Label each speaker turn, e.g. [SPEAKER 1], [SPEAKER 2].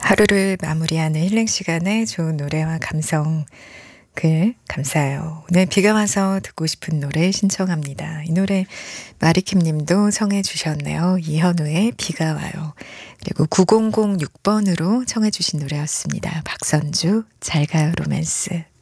[SPEAKER 1] 하루를 마무리하는 힐링 시간에 좋은 노래와 감성 글 감사해요. 오늘 비가 와서 듣고 싶은 노래 신청합니다. 이 노래 마리킴 님도 청해 주셨네요. 이현우의 비가 와요. 그리고 9006번으로 청해 주신 노래였습니다. 박선주 잘 가요 로맨스.